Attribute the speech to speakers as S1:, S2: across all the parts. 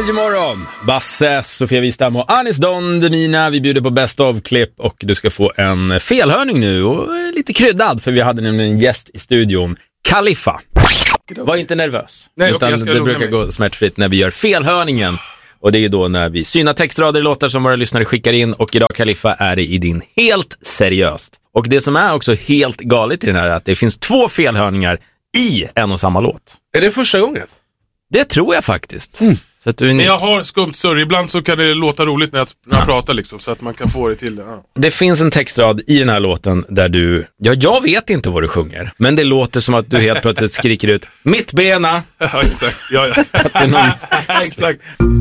S1: Energy Morgon. Basse, Sofia Wistam och Anis Don Demina. Vi bjuder på best of-klipp och du ska få en felhörning nu och lite kryddad för vi hade nämligen en gäst i studion, Khalifa. Var inte nervös.
S2: Nej,
S1: utan det brukar gå smärtfritt när vi gör felhörningen. Och det är då när vi synar textrader i låtar som våra lyssnare skickar in. Och idag, Khalifa, är det i din helt seriöst. Och det som är också helt galet i den här är att det finns 2 felhörningar i en och samma låt.
S3: Är det första gången?
S1: Det tror jag faktiskt. Så att du är
S2: men jag har skumt surr. Ibland så kan det låta roligt när jag pratar liksom, så att man kan få det till det. Ja.
S1: Det finns en textrad i den här låten där du... Ja, jag vet inte vad du sjunger. Men det låter som att du helt plötsligt skriker ut mittbena.
S2: Ja, exakt. Ja.
S1: Att det är någon...
S2: Exakt.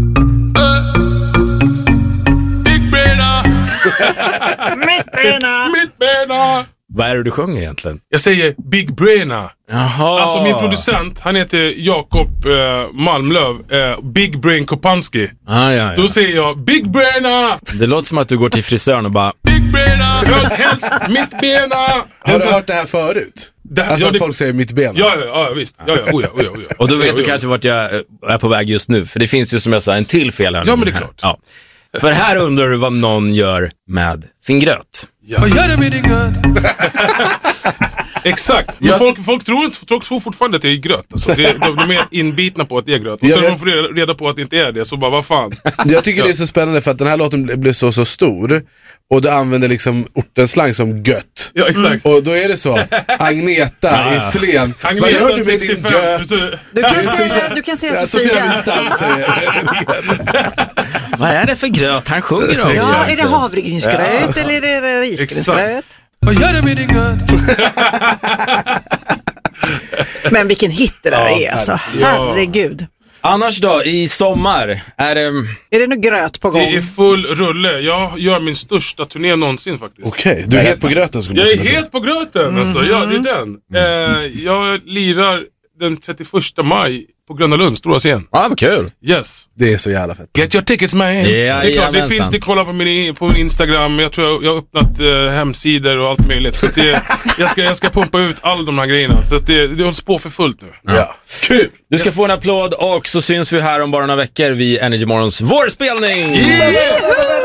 S3: Big brainer!
S2: Mittbena!
S1: Vad är det du sjunger egentligen?
S2: Jag säger Big Brainer.
S1: Jaha.
S2: Alltså min producent, han heter Jakob Malmlöv. Big Brain Kopanski.
S1: Ja.
S2: Då säger jag Big Brainer!
S1: Det låter som att du går till frisören och bara...
S2: Big Brainer! Helst mittbena!
S3: Har du hört det här förut? Alltså att folk säger mittbena?
S2: Ja, visst. Ja.
S1: Och då vet du kanske vart jag är på väg just nu. För det finns ju, som jag sa, en till fel här.
S2: Ja, men det är klart.
S1: Ja. För här undrar du vad någon gör med sin gröt.
S2: Ja. Vad gör det med din gröt? Exakt. Men folk tror fortfarande att det är gröt. Alltså, de är mer inbitna på att det är gröt. Och sen när de får reda på att det inte är det, så bara, vad fan.
S3: Jag tycker det är så spännande för att den här låten blir så stor. Och du använder liksom ortenslang som gött.
S2: Ja, exakt.
S3: Och då är det så. Agneta i Flen. Vad gör du med din gött?
S4: Du kan säga Sofia
S3: Wistam säger.
S1: Vad är det för gröt han sjunger om?
S4: Ja, är det havregrynsgröt eller är det risgrynsgröt?
S3: Vad gör du med din gröt?
S4: Men vilken hit det där är alltså. Herregud.
S1: Annars då, i sommar, är det
S4: nog gröt på gång?
S2: Det är full rulle. Jag gör min största turné någonsin faktiskt.
S3: Okej, du är het på gröten.
S2: Jag är het på gröten, alltså. Ja, det är den. Jag lirar den 31 maj på Gröna Lund, stora scen.
S1: Ja, vad kul.
S2: Yes.
S3: Det är så jävla fett.
S2: Get your tickets, man. Det är klart, det finns, det kollar på min Instagram. Jag tror jag har öppnat hemsidor och allt möjligt. Så att jag ska pumpa ut alla de här grejerna. Så att det hålls på för fullt nu.
S3: Ja. Kul!
S1: Du ska få en applåd och så syns vi här om bara några veckor vid Energy Morgons vårspelning.
S2: Yeah!